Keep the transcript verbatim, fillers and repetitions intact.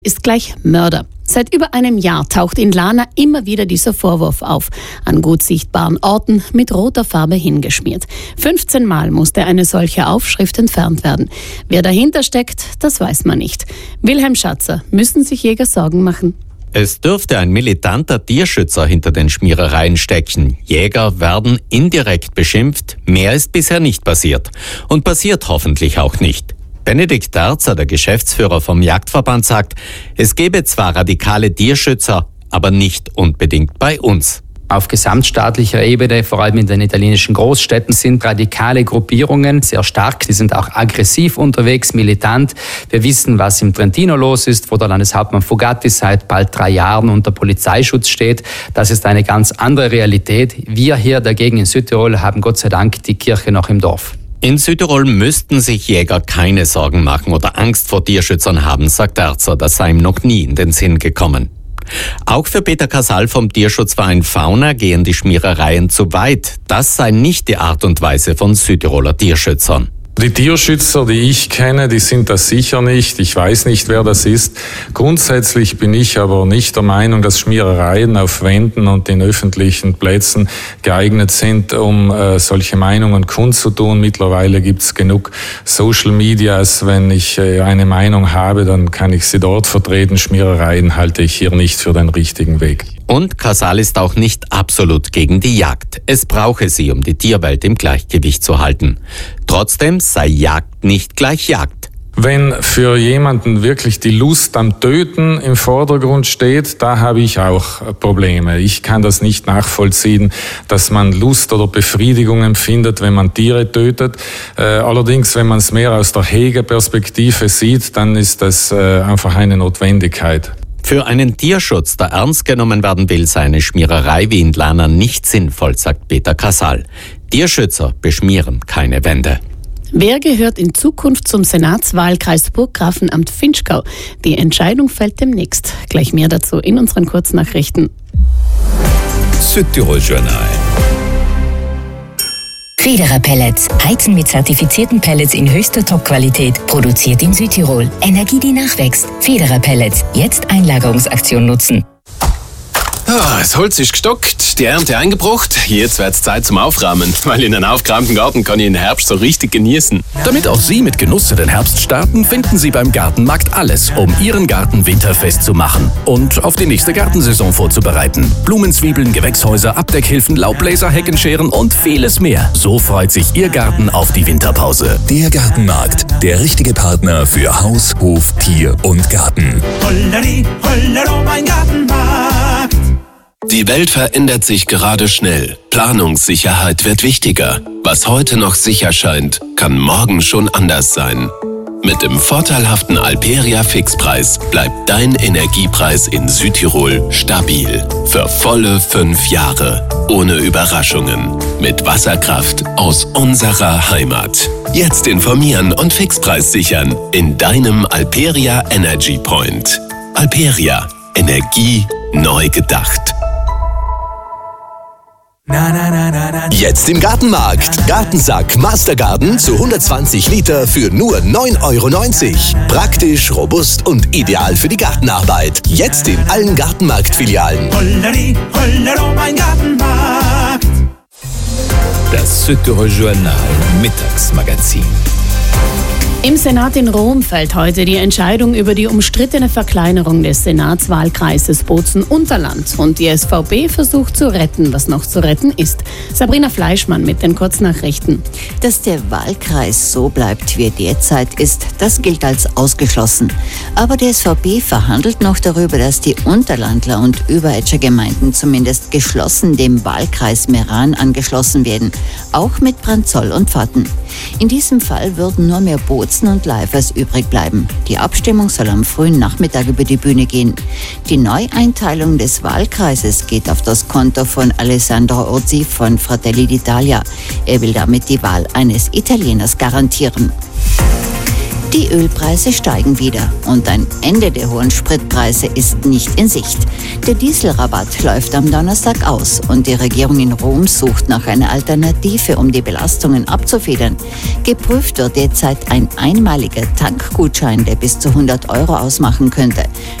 ist gleich Mörder. Seit über einem Jahr taucht in Lana immer wieder dieser Vorwurf auf. An gut sichtbaren Orten mit roter Farbe hingeschmiert. fünfzehn Mal musste eine solche Aufschrift entfernt werden. Wer dahinter steckt, das weiß man nicht. Wilhelm Schatzer, müssen sich Jäger Sorgen machen? Es dürfte ein militanter Tierschützer hinter den Schmierereien stecken. Jäger werden indirekt beschimpft. Mehr ist bisher nicht passiert. Und passiert hoffentlich auch nicht. Benedikt Derzer, der Geschäftsführer vom Jagdverband, sagt, es gebe zwar radikale Tierschützer, aber nicht unbedingt bei uns. Auf gesamtstaatlicher Ebene, vor allem in den italienischen Großstädten, sind radikale Gruppierungen sehr stark. Die sind auch aggressiv unterwegs, militant. Wir wissen, was im Trentino los ist, wo der Landeshauptmann Fugatti seit bald drei Jahren unter Polizeischutz steht. Das ist eine ganz andere Realität. Wir hier dagegen in Südtirol haben Gott sei Dank die Kirche noch im Dorf. In Südtirol müssten sich Jäger keine Sorgen machen oder Angst vor Tierschützern haben, sagt Derzer. Das sei ihm noch nie in den Sinn gekommen. Auch für Peter Casal vom Tierschutzverein Fauna gehen die Schmierereien zu weit. Das sei nicht die Art und Weise von Südtiroler Tierschützern. Die Tierschützer, die ich kenne, die sind das sicher nicht. Ich weiß nicht, wer das ist. Grundsätzlich bin ich aber nicht der Meinung, dass Schmierereien auf Wänden und in öffentlichen Plätzen geeignet sind, um äh, solche Meinungen kundzutun. Mittlerweile gibt es genug Social Medias. Wenn ich äh, eine Meinung habe, dann kann ich sie dort vertreten. Schmierereien halte ich hier nicht für den richtigen Weg. Und Casal ist auch nicht absolut gegen die Jagd. Es brauche sie, um die Tierwelt im Gleichgewicht zu halten. Trotzdem sei Jagd nicht gleich Jagd. Wenn für jemanden wirklich die Lust am Töten im Vordergrund steht, da habe ich auch Probleme. Ich kann das nicht nachvollziehen, dass man Lust oder Befriedigung empfindet, wenn man Tiere tötet. Äh, allerdings, wenn man es mehr aus der Hegeperspektive sieht, dann ist das äh, einfach eine Notwendigkeit. Für einen Tierschutz, der ernst genommen werden will, sei eine Schmiererei wie in Lana nicht sinnvoll, sagt Peter Casal. Tierschützer beschmieren keine Wände. Wer gehört in Zukunft zum Senatswahlkreis Burggrafenamt Vinschgau? Die Entscheidung fällt demnächst. Gleich mehr dazu in unseren Kurznachrichten. Südtirol Journal. Federer Pellets. Heizen mit zertifizierten Pellets in höchster Top-Qualität. Produziert in Südtirol. Energie, die nachwächst. Federer Pellets. Jetzt Einlagerungsaktion nutzen. Ah, das Holz ist gestockt, die Ernte eingebracht. Jetzt wird's Zeit zum Aufräumen, weil in einem aufgeräumten Garten kann ich den Herbst so richtig genießen. Damit auch Sie mit Genuss in den Herbst starten, finden Sie beim Gartenmarkt alles, um Ihren Garten winterfest zu machen und auf die nächste Gartensaison vorzubereiten. Blumenzwiebeln, Gewächshäuser, Abdeckhilfen, Laubbläser, Heckenscheren und vieles mehr. So freut sich Ihr Garten auf die Winterpause. Der Gartenmarkt, der richtige Partner für Haus, Hof, Tier und Garten. Holleri, hollero, mein Gartenmarkt. Die Welt verändert sich gerade schnell. Planungssicherheit wird wichtiger. Was heute noch sicher scheint, kann morgen schon anders sein. Mit dem vorteilhaften Alperia Fixpreis bleibt dein Energiepreis in Südtirol stabil. Für volle fünf Jahre. Ohne Überraschungen. Mit Wasserkraft aus unserer Heimat. Jetzt informieren und Fixpreis sichern in deinem Alperia Energy Point. Alperia. Energie neu gedacht. Jetzt im Gartenmarkt. Gartensack Mastergarden zu hundertzwanzig Liter für nur neun Euro neunzig. Praktisch, robust und ideal für die Gartenarbeit. Jetzt in allen Gartenmarkt-Filialen. Holleri, hollero, mein Gartenmarkt. Das Südtirol Journal Mittagsmagazin. Im Senat in Rom fällt heute die Entscheidung über die umstrittene Verkleinerung des Senatswahlkreises Bozen-Unterland. Und die S V B versucht zu retten, was noch zu retten ist. Sabrina Fleischmann mit den Kurznachrichten. Dass der Wahlkreis so bleibt, wie er derzeit ist, das gilt als ausgeschlossen. Aber die S V B verhandelt noch darüber, dass die Unterlandler und Überetscher Gemeinden zumindest geschlossen dem Wahlkreis Meran angeschlossen werden. Auch mit Branzoll und Pfatten. In diesem Fall würden nur mehr Bozen und Leifers übrig bleiben. Die Abstimmung soll am frühen Nachmittag über die Bühne gehen. Die Neueinteilung des Wahlkreises geht auf das Konto von Alessandro Ozzi von Fratelli d'Italia. Er will damit die Wahl eines Italieners garantieren. Die Ölpreise steigen wieder und ein Ende der hohen Spritpreise ist nicht in Sicht. Der Dieselrabatt läuft am Donnerstag aus und die Regierung in Rom sucht nach einer Alternative, um die Belastungen abzufedern. Geprüft wird derzeit ein einmaliger Tankgutschein, der bis zu hundert Euro ausmachen könnte.